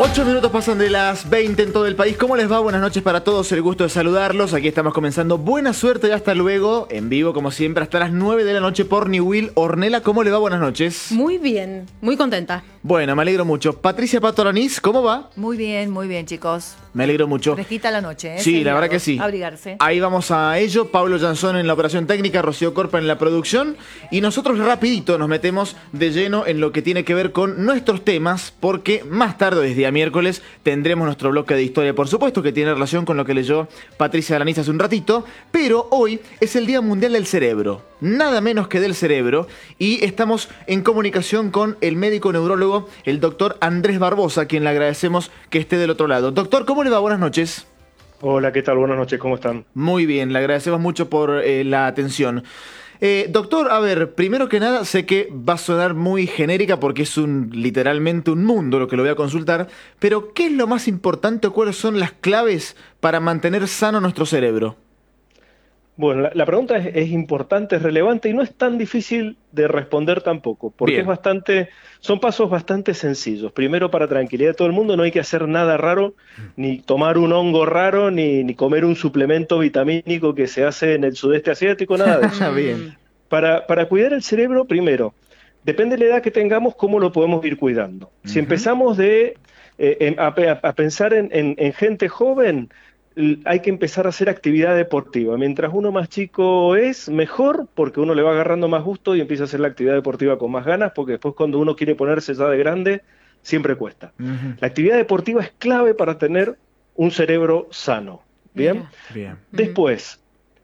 8 minutos pasan de las 20 en todo el país. ¿Cómo les va? Buenas noches para todos, el gusto de saludarlos. Aquí estamos comenzando. Buena suerte y hasta luego, en vivo como siempre, hasta las 9 de la noche por New Will. Ornella, ¿cómo le va? Buenas noches. Muy bien, muy contenta. Bueno, me alegro mucho. Patricia Pato Alanís, ¿cómo va? Muy bien, chicos. Me alegro mucho. Fresquita la noche, ¿eh? Sí, la verdad que sí. Abrigarse. Ahí vamos a ello. Pablo Jansón en la operación técnica, Rocío Corpa en la producción. Y nosotros rapidito nos metemos de lleno en lo que tiene que ver con nuestros temas, porque más tarde, desde día miércoles, tendremos nuestro bloque de historia, por supuesto, que tiene relación con lo que leyó Patricia Alanís hace un ratito. Pero hoy es el Día Mundial del Cerebro. Nada menos que del cerebro. Y estamos en comunicación con el médico neurólogo, el doctor Andrés Barbosa, a quien le agradecemos que esté del otro lado. Doctor, ¿cómo le va? Buenas noches. Hola, ¿qué tal? Buenas noches, ¿cómo están? Muy bien, le agradecemos mucho por la atención. Doctor, a ver, primero que nada, sé que va a sonar muy genérica porque es literalmente un mundo lo que lo voy a consultar, pero ¿qué es lo más importante o cuáles son las claves para mantener sano nuestro cerebro? Bueno, la pregunta es importante, es relevante y no es tan difícil de responder tampoco, porque Bien. son pasos bastante sencillos. Primero, para tranquilidad de todo el mundo, no hay que hacer nada raro, ni tomar un hongo raro, ni comer un suplemento vitamínico que se hace en el sudeste asiático, nada de eso. Bien. Para cuidar el cerebro, primero, depende de la edad que tengamos, cómo lo podemos ir cuidando. Si empezamos a pensar en gente joven, hay que empezar a hacer actividad deportiva. Mientras uno más chico es, mejor, porque uno le va agarrando más gusto y empieza a hacer la actividad deportiva con más ganas, porque después cuando uno quiere ponerse ya de grande, siempre cuesta. La actividad deportiva es clave para tener un cerebro sano. ¿Bien? Bien. Después,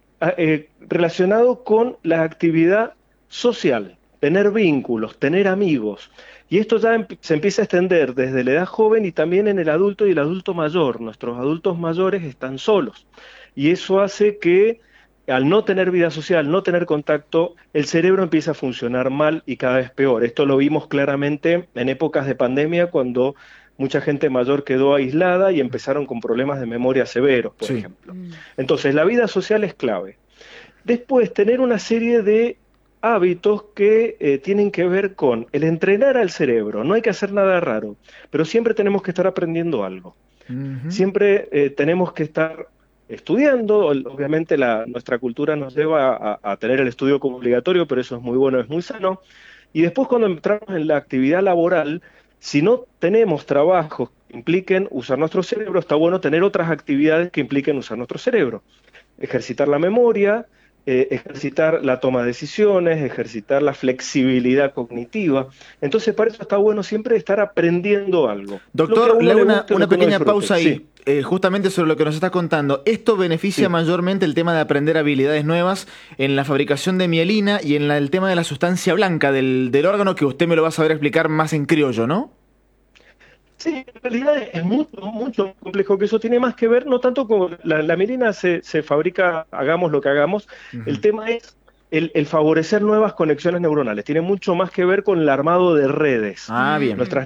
relacionado con la actividad social, tener vínculos, tener amigos. Y esto ya se empieza a extender desde la edad joven y también en el adulto y el adulto mayor. Nuestros adultos mayores están solos. Y eso hace que, al no tener vida social, no tener contacto, el cerebro empieza a funcionar mal y cada vez peor. Esto lo vimos claramente en épocas de pandemia, cuando mucha gente mayor quedó aislada y empezaron con problemas de memoria severos, por ejemplo. Entonces, la vida social es clave. Después, tener una serie de hábitos que tienen que ver con el entrenar al cerebro. No hay que hacer nada raro, pero siempre tenemos que estar aprendiendo algo. Siempre tenemos que estar estudiando. Obviamente nuestra cultura nos lleva a tener el estudio como obligatorio, pero eso es muy bueno, es muy sano. Y después, cuando entramos en la actividad laboral, si no tenemos trabajos que impliquen usar nuestro cerebro, está bueno tener otras actividades que impliquen usar nuestro cerebro. Ejercitar la memoria, ejercitar la toma de decisiones, ejercitar la flexibilidad cognitiva. Entonces, para eso está bueno siempre estar aprendiendo algo. Doctor, le hago una pequeña pausa ahí, sí. Justamente sobre lo que nos está contando. ¿Esto beneficia mayormente el tema de aprender habilidades nuevas en la fabricación de mielina y en el tema de la sustancia blanca del órgano, que usted me lo va a saber explicar más en criollo, ¿no? Sí, en realidad es mucho complejo que eso. Tiene más que ver, no tanto con la mielina se fabrica, hagamos lo que hagamos. El tema es el favorecer nuevas conexiones neuronales. Tiene mucho más que ver con el armado de redes. Bien. Nuestras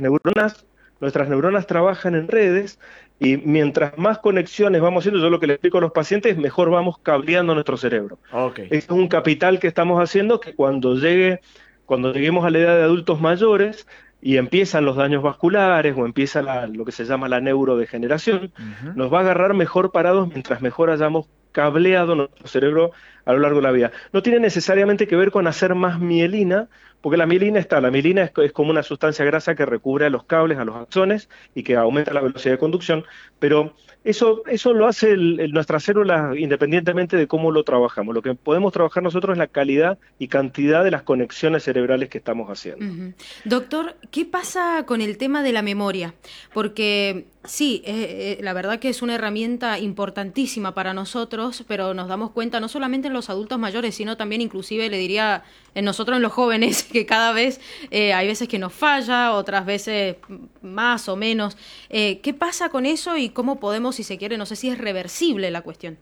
neuronas trabajan en redes, y mientras más conexiones vamos haciendo, yo lo que le explico a los pacientes, mejor vamos cableando nuestro cerebro. Es un capital que estamos haciendo, que cuando lleguemos a la edad de adultos mayores y empiezan los daños vasculares o empieza lo que se llama la neurodegeneración, nos va a agarrar mejor parados mientras mejor hayamos cableado nuestro cerebro a lo largo de la vida. No tiene necesariamente que ver con hacer más mielina, porque la mielina es como una sustancia grasa que recubre a los cables, a los axones, y que aumenta la velocidad de conducción, pero eso lo hace nuestras células independientemente de cómo lo trabajamos. Lo que podemos trabajar nosotros es la calidad y cantidad de las conexiones cerebrales que estamos haciendo. Doctor, ¿qué pasa con el tema de la memoria? Porque sí, la verdad que es una herramienta importantísima para nosotros, pero nos damos cuenta no solamente en los adultos mayores, sino también inclusive, le diría, en nosotros en los jóvenes, que cada vez hay veces que nos falla, otras veces más o menos. ¿Qué pasa con eso y cómo podemos, si se quiere, no sé si es reversible la cuestión?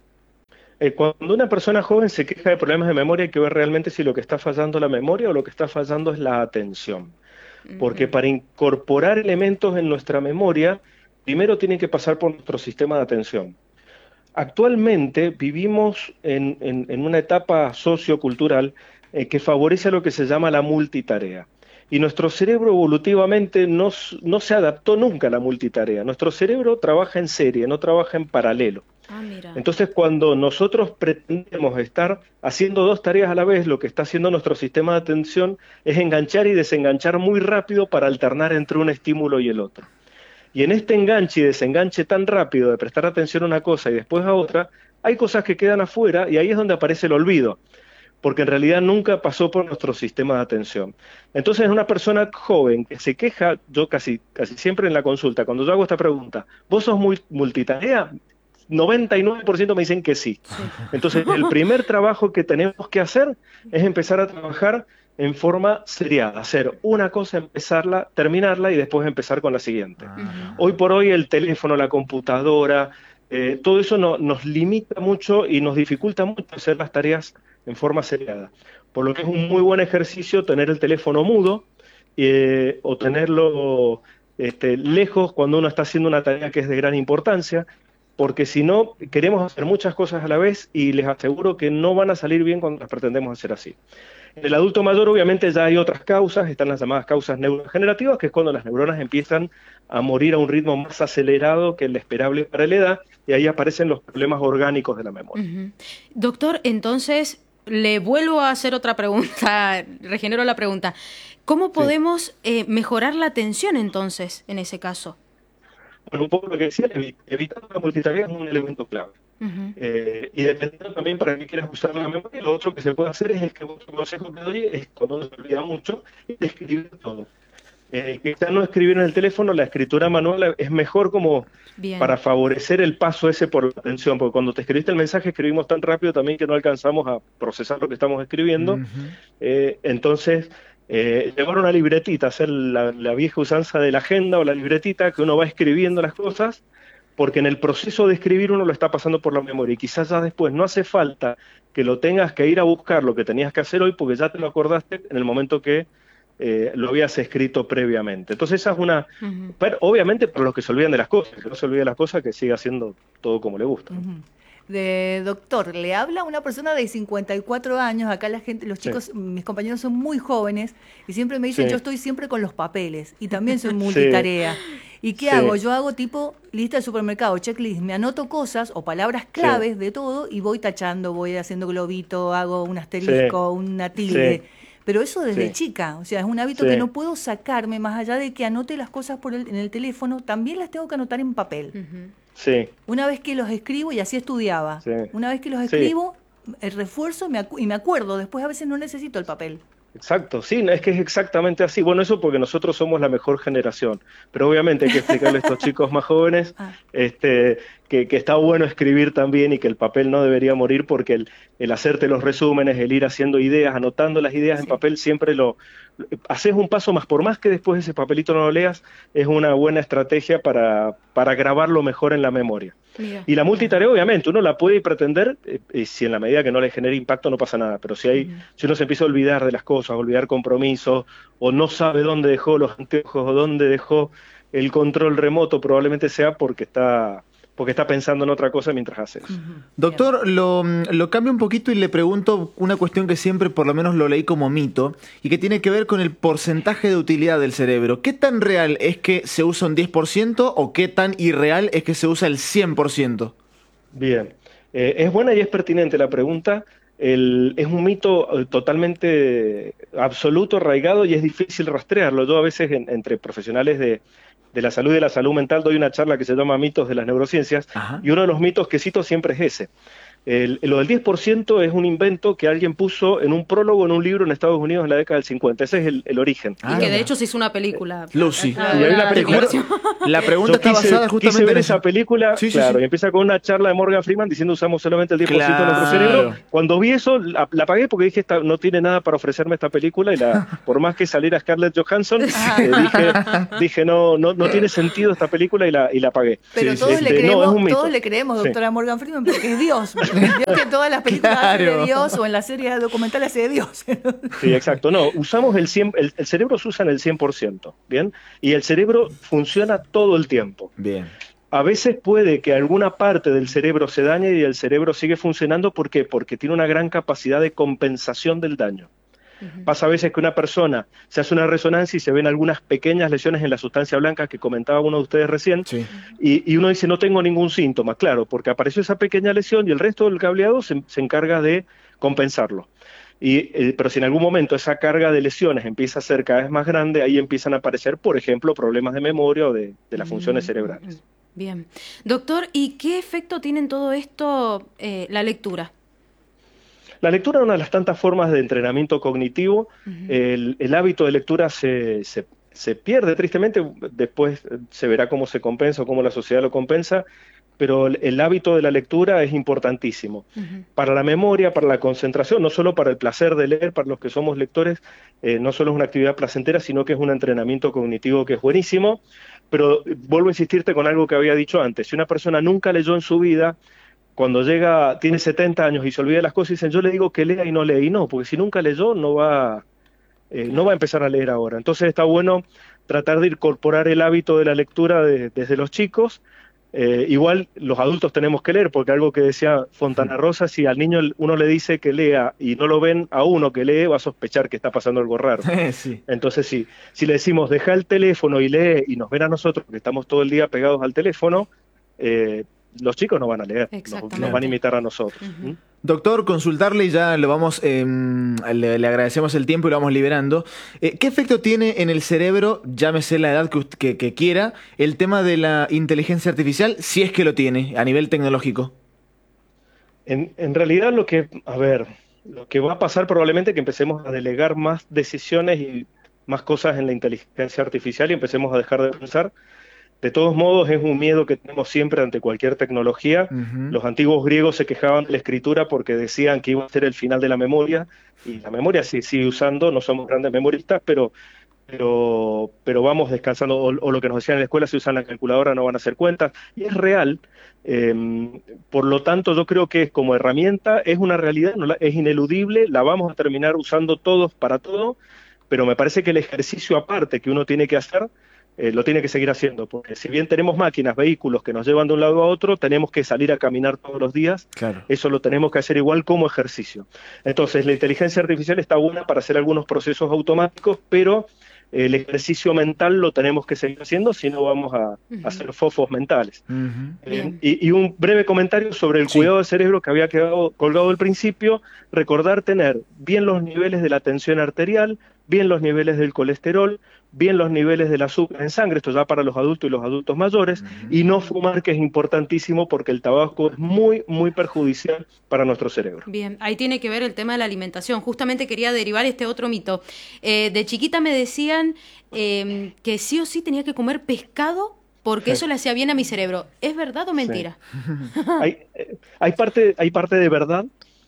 Cuando una persona joven se queja de problemas de memoria, hay que ver realmente si lo que está fallando es la memoria o lo que está fallando es la atención. Porque para incorporar elementos en nuestra memoria, primero tienen que pasar por nuestro sistema de atención. Actualmente vivimos en una etapa sociocultural que favorece lo que se llama la multitarea. Y nuestro cerebro evolutivamente no se adaptó nunca a la multitarea. Nuestro cerebro trabaja en serie, no trabaja en paralelo. Ah, mira. Entonces, cuando nosotros pretendemos estar haciendo dos tareas a la vez, lo que está haciendo nuestro sistema de atención es enganchar y desenganchar muy rápido para alternar entre un estímulo y el otro. Y en este enganche y desenganche tan rápido de prestar atención a una cosa y después a otra, hay cosas que quedan afuera y ahí es donde aparece el olvido, porque en realidad nunca pasó por nuestro sistema de atención. Entonces, una persona joven que se queja, yo casi siempre en la consulta, cuando yo hago esta pregunta, ¿vos sos muy multitarea? 99% me dicen que sí. Entonces, el primer trabajo que tenemos que hacer es empezar a trabajar en forma seriada, hacer una cosa, empezarla, terminarla y después empezar con la siguiente. Hoy por hoy el teléfono, la computadora, todo eso nos limita mucho y nos dificulta mucho hacer las tareas en forma seriada. Por lo que es un muy buen ejercicio tener el teléfono mudo o tenerlo lejos cuando uno está haciendo una tarea que es de gran importancia, porque si no, queremos hacer muchas cosas a la vez y les aseguro que no van a salir bien cuando las pretendemos hacer así. En el adulto mayor obviamente ya hay otras causas, están las llamadas causas neurodegenerativas, que es cuando las neuronas empiezan a morir a un ritmo más acelerado que el esperable para la edad, y ahí aparecen los problemas orgánicos de la memoria. Doctor, entonces le vuelvo a hacer otra pregunta, regenero la pregunta. ¿Cómo podemos mejorar la atención entonces en ese caso? Bueno, un poco lo que decía, evitar la multitarea es un elemento clave. Y dependiendo también para qué quieras usar la memoria, lo otro que se puede hacer es el que otro consejo que doy es, cuando uno se olvida mucho, es escribir todo. Quizás no escribir en el teléfono, la escritura manual es mejor como para favorecer el paso ese por la atención, porque cuando te escribiste el mensaje escribimos tan rápido también que no alcanzamos a procesar lo que estamos escribiendo. Entonces, llevar una libretita, hacer la vieja usanza de la agenda o la libretita, que uno va escribiendo las cosas, porque en el proceso de escribir uno lo está pasando por la memoria, y quizás ya después no hace falta que lo tengas que ir a buscar lo que tenías que hacer hoy, porque ya te lo acordaste en el momento que lo habías escrito previamente. Entonces esa es una... Pero obviamente para los que se olvidan de las cosas, que no se olvide de las cosas, que siga haciendo todo como le gusta. Doctor, le habla una persona de 54 años, acá la gente, los chicos, mis compañeros son muy jóvenes y siempre me dicen, yo estoy siempre con los papeles y también soy multitarea. ¿Y qué hago? Yo hago tipo lista de supermercado, checklist, me anoto cosas o palabras claves de todo y voy tachando, voy haciendo globito, hago un asterisco, una tilde. Pero eso desde chica, o sea, es un hábito que no puedo sacarme, más allá de que anote las cosas en el teléfono, también las tengo que anotar en papel. Una vez que los escribo, y así estudiaba, una vez que los escribo, el refuerzo y me acuerdo, después a veces no necesito el papel. Exacto, sí, es que es exactamente así. Bueno, eso porque nosotros somos la mejor generación, pero obviamente hay que explicarle a estos chicos más jóvenes que está bueno escribir también y que el papel no debería morir, porque el hacerte los resúmenes, el ir haciendo ideas, anotando las ideas en papel, siempre haces un paso más, por más que después ese papelito no lo leas, es una buena estrategia para grabarlo mejor en la memoria. Y la multitarea, obviamente, uno la puede pretender, si en la medida que no le genere impacto no pasa nada, pero si uno se empieza a olvidar de las cosas, a olvidar compromisos, o no sabe dónde dejó los anteojos o dónde dejó el control remoto, probablemente sea porque está pensando en otra cosa mientras hace eso. Doctor, lo cambio un poquito y le pregunto una cuestión que siempre por lo menos lo leí como mito y que tiene que ver con el porcentaje de utilidad del cerebro. ¿Qué tan real es que se usa un 10% o qué tan irreal es que se usa el 100%? Bien, es buena y es pertinente la pregunta. Es un mito totalmente absoluto, arraigado, y es difícil rastrearlo. Yo a veces entre profesionales de la salud y de la salud mental doy una charla que se llama Mitos de las Neurociencias, y uno de los mitos que cito siempre es ese. Lo del 10% es un invento que alguien puso en un prólogo en un libro en Estados Unidos en la década del 50. Ese es el origen. Y que de hecho se hizo una película. Lucy. Y hay una película. La pregunta está basada justamente quise ver en eso. esa película, y empieza con una charla de Morgan Freeman diciendo usamos solamente el 10% de nuestro cerebro. Cuando vi eso, la apagué porque dije, no tiene nada para ofrecerme esta película, y por más que saliera Scarlett Johansson, dije no tiene sentido esta película, y la apagué. Pero todos le creemos, doctora Morgan Freeman, porque es Dios. Vio que todas las películas hacen de Dios, o en la serie documental hace de Dios. Sí, exacto. No, usamos el cerebro se usa en el 100%, ¿bien? Y el cerebro funciona todo el tiempo. Bien. A veces puede que alguna parte del cerebro se dañe y el cerebro sigue funcionando. ¿Por qué? Porque tiene una gran capacidad de compensación del daño. Pasa a veces que una persona se hace una resonancia y se ven algunas pequeñas lesiones en la sustancia blanca que comentaba uno de ustedes recién, Sí. y uno dice, no tengo ningún síntoma, claro, porque apareció esa pequeña lesión y el resto del cableado se encarga de compensarlo. Pero si en algún momento esa carga de lesiones empieza a ser cada vez más grande, ahí empiezan a aparecer, por ejemplo, problemas de memoria o de las funciones cerebrales. Bien. Doctor, ¿y qué efecto tiene en todo esto la lectura? La lectura es una de las tantas formas de entrenamiento cognitivo. El hábito de lectura se pierde tristemente, después se verá cómo se compensa o cómo la sociedad lo compensa, pero el hábito de la lectura es importantísimo. Para la memoria, para la concentración, no solo para el placer de leer, para los que somos lectores, no solo es una actividad placentera, sino que es un entrenamiento cognitivo que es buenísimo. Pero vuelvo a insistirte con algo que había dicho antes. Si una persona nunca leyó en su vida, cuando tiene 70 años y se olvida de las cosas, dicen, yo le digo que lea y no lee. Y no, porque si nunca leyó, no va a empezar a leer ahora. Entonces está bueno tratar de incorporar el hábito de la lectura desde los chicos. Igual los adultos tenemos que leer, porque algo que decía Fontana Rosa, si al niño uno le dice que lea y no lo ven a uno que lee, va a sospechar que está pasando algo raro. Sí. Entonces si le decimos deja el teléfono y lee y nos ven a nosotros que estamos todo el día pegados al teléfono, los chicos no van a leer, nos van a imitar a nosotros. Doctor, consultarle y ya lo vamos, le agradecemos el tiempo y lo vamos liberando. ¿Qué efecto tiene en el cerebro, llámese la edad que quiera, el tema de la inteligencia artificial, si es que lo tiene, a nivel tecnológico? En realidad lo que va a pasar probablemente es que empecemos a delegar más decisiones y más cosas en la inteligencia artificial y empecemos a dejar de pensar. De todos modos, es un miedo que tenemos siempre ante cualquier tecnología. Los antiguos griegos se quejaban de la escritura porque decían que iba a ser el final de la memoria, y la memoria se sigue usando, no somos grandes memoristas, pero vamos descansando, o lo que nos decían en la escuela, si usan la calculadora no van a hacer cuentas, y es real. Por lo tanto, yo creo que como herramienta es una realidad, es ineludible, la vamos a terminar usando todos para todo, pero me parece que el ejercicio aparte que uno tiene que hacer, lo tiene que seguir haciendo, porque si bien tenemos máquinas, vehículos que nos llevan de un lado a otro, tenemos que salir a caminar todos los días. Claro. Eso lo tenemos que hacer igual como ejercicio. Entonces, la inteligencia artificial está buena para hacer algunos procesos automáticos, pero el ejercicio mental lo tenemos que seguir haciendo, si no vamos a hacer fofos mentales. Y un breve comentario sobre el cuidado del cerebro que había quedado colgado al principio: recordar tener bien los niveles de la tensión arterial, bien los niveles del colesterol, bien los niveles del azúcar en sangre, esto ya para los adultos y los adultos mayores, y no fumar, que es importantísimo porque el tabaco es muy, muy perjudicial para nuestro cerebro. Bien, ahí tiene que ver el tema de la alimentación. Justamente quería derivar este otro mito. De chiquita me decían que sí o sí tenía que comer pescado porque eso le hacía bien a mi cerebro. ¿Es verdad o mentira? Sí. Hay parte de verdad.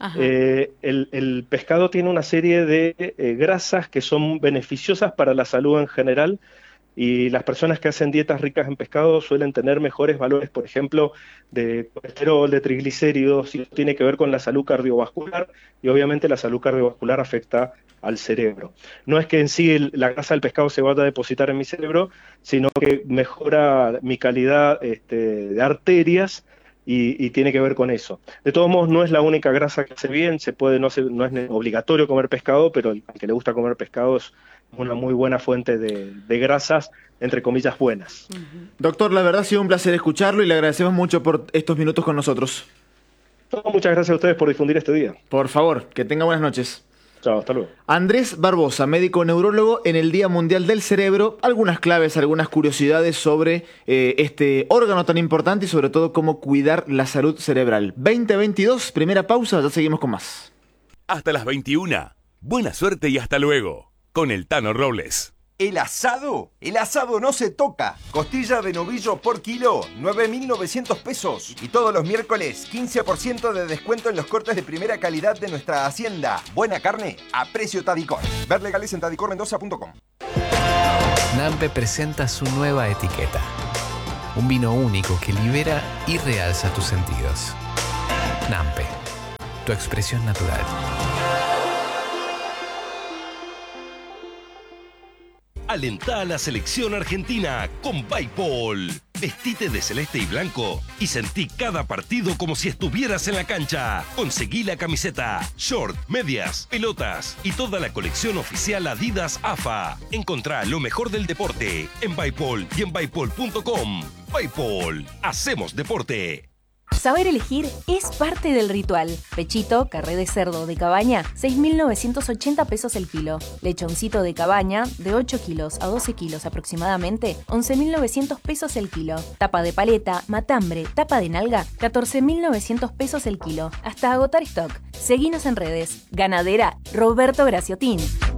El pescado tiene una serie de grasas que son beneficiosas para la salud en general, y las personas que hacen dietas ricas en pescado suelen tener mejores valores, por ejemplo, de colesterol, de triglicéridos, y eso tiene que ver con la salud cardiovascular, y obviamente la salud cardiovascular afecta al cerebro. No es que en sí la grasa del pescado se vaya a depositar en mi cerebro, sino que mejora mi calidad de arterias, y tiene que ver con eso. De todos modos, no es la única grasa que hace bien, no es obligatorio comer pescado, pero al que le gusta comer pescado es una muy buena fuente de grasas, entre comillas, buenas. Doctor, la verdad ha sido un placer escucharlo y le agradecemos mucho por estos minutos con nosotros. Muchas gracias a ustedes por difundir este día. Por favor, que tenga buenas noches. Chao, hasta luego. Andrés Barbosa, médico neurólogo, en el Día Mundial del Cerebro. Algunas claves, algunas curiosidades sobre este órgano tan importante y sobre todo cómo cuidar la salud cerebral. 2022, primera pausa, ya seguimos con más. Hasta las 21. Buena suerte y hasta luego. Con el Tano Robles. ¿El asado? El asado no se toca. Costilla de novillo por kilo, 9.900 pesos. Y todos los miércoles, 15% de descuento en los cortes de primera calidad de nuestra hacienda. Buena carne a precio Tadicor. Ver legales en tadicormendoza.com. Nampe presenta su nueva etiqueta. Un vino único que libera y realza tus sentidos. Nampe, tu expresión natural. Alentá a la selección argentina con Bipol. Vestite de celeste y blanco y sentí cada partido como si estuvieras en la cancha. Conseguí la camiseta, short, medias, pelotas y toda la colección oficial Adidas AFA. Encontrá lo mejor del deporte en Bypol y en bypol.com. Bypol, hacemos deporte. Saber elegir es parte del ritual. Pechito, carré de cerdo de cabaña, 6.980 pesos el kilo. Lechoncito de cabaña, de 8 kilos a 12 kilos aproximadamente, 11.900 pesos el kilo. Tapa de paleta, matambre, tapa de nalga, 14.900 pesos el kilo. Hasta agotar stock. Seguinos en redes. Ganadera Roberto Graciotín.